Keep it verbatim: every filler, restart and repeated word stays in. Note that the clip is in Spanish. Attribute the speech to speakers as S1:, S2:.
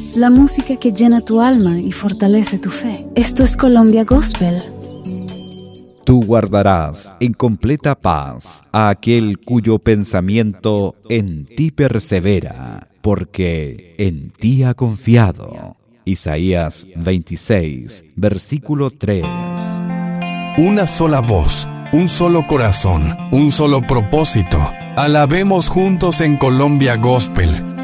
S1: la música que llena tu alma y fortalece tu fe. Esto es Colombia Gospel.
S2: Tú guardarás en completa paz a aquel cuyo pensamiento en ti persevera, porque en ti ha confiado. Isaías veintiséis, versículo tres.
S3: Una sola voz, un solo corazón, un solo propósito. Alabemos juntos en Colombia Gospel.